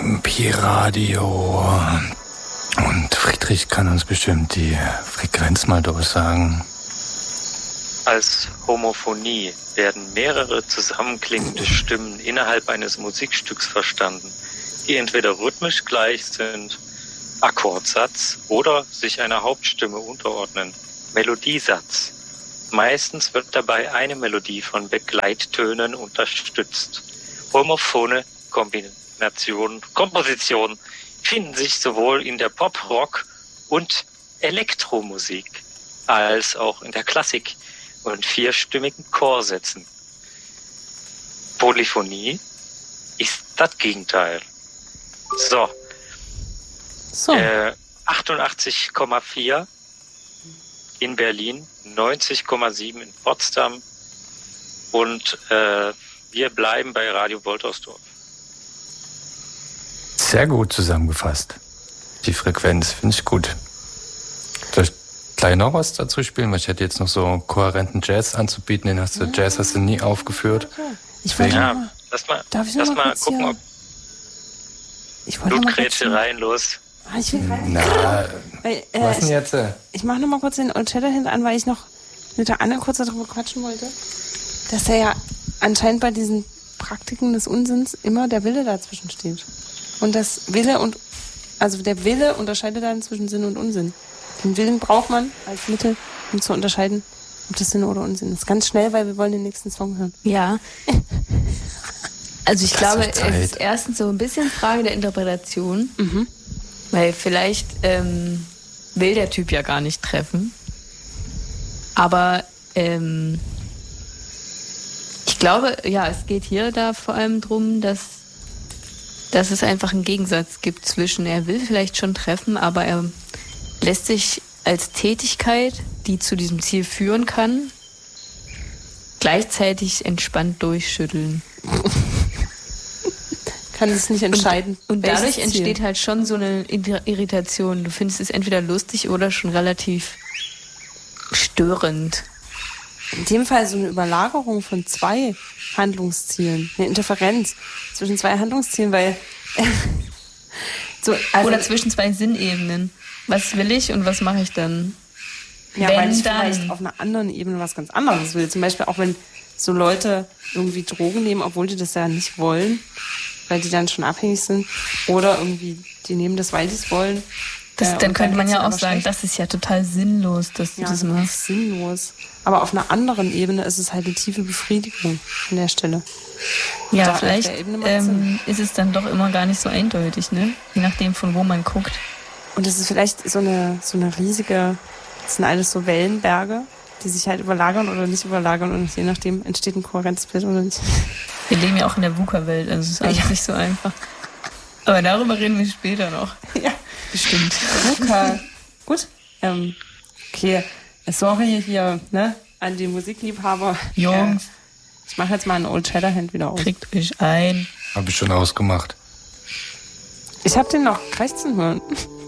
Pi-Radio. Und Friedrich kann uns bestimmt die Frequenz mal durchsagen. Als Homophonie werden mehrere zusammenklingende Stimmen innerhalb eines Musikstücks verstanden, die entweder rhythmisch gleich sind, Akkordsatz, oder sich einer Hauptstimme unterordnen, Melodiesatz. Meistens wird dabei eine Melodie von Begleittönen unterstützt. Homophone Kompositionen finden sich sowohl in der Pop-, Rock- und Elektromusik als auch in der Klassik und vierstimmigen Chorsätzen. Polyphonie ist das Gegenteil. So. 88,4 in Berlin, 90,7 in Potsdam und wir bleiben bei Radio Woltersdorf. Sehr gut zusammengefasst. Die Frequenz finde ich gut. Soll ich gleich noch was dazu spielen? Weil ich hätte jetzt noch so kohärenten Jazz anzubieten. Den hast du nie aufgeführt. Ich wollte lass mal gucken, ob Blutgrätsche rein, los. Ich will rein. Na, was denn jetzt? Ich mache noch mal kurz den Old Shatterhand an, weil ich noch mit der Anna kurz darüber quatschen wollte, dass ja anscheinend bei diesen Praktiken des Unsinns immer der Wille dazwischen steht. Und der Wille unterscheidet dann zwischen Sinn und Unsinn. Den Willen braucht man als Mittel, um zu unterscheiden, ob das Sinn oder Unsinn ist. Ganz schnell, weil wir wollen den nächsten Song hören. Ja. Also ich glaube, es ist erstens so ein bisschen Frage der Interpretation. Mhm. Weil vielleicht will der Typ ja gar nicht treffen. Aber ich glaube, ja, es geht hier da vor allem drum, dass es einfach einen Gegensatz gibt zwischen, er will vielleicht schon treffen, aber er lässt sich als Tätigkeit, die zu diesem Ziel führen kann, gleichzeitig entspannt durchschütteln. Kann es nicht entscheiden. Und dadurch entsteht halt schon so eine Irritation. Du findest es entweder lustig oder schon relativ störend. In dem Fall so eine Überlagerung von zwei Handlungszielen. Eine Interferenz zwischen zwei Handlungszielen, weil oder zwischen zwei Sinnebenen. Was will ich und was mache ich dann? Ja, weil ich vielleicht auf einer anderen Ebene was ganz anderes will. Zum Beispiel auch wenn so Leute irgendwie Drogen nehmen, obwohl die das ja nicht wollen, weil die dann schon abhängig sind. Oder irgendwie, die nehmen das, weil die es wollen. Dann könnte man ja auch sagen, das ist ja total sinnlos, dass du das machst. Das ist sinnlos. Aber auf einer anderen Ebene ist es halt eine tiefe Befriedigung an der Stelle. Ja, vielleicht ist es dann doch immer gar nicht so eindeutig, ne? Je nachdem, von wo man guckt. Und es ist vielleicht so eine riesige, das sind alles so Wellenberge, die sich halt überlagern oder nicht überlagern und je nachdem entsteht ein kohärentes Bild oder nicht. Wir leben ja auch in der VUCA-Welt, also es ist alles nicht so einfach. Aber darüber reden wir später noch. Ja, bestimmt. VUCA. Gut. Okay. Sorry hier, ne, an die Musikliebhaber. Jungs. Ich mache jetzt mal einen Old Shatterhand wieder auf. Kriegt euch ein. Hab ich schon ausgemacht. Ich hab den noch krächzen hören.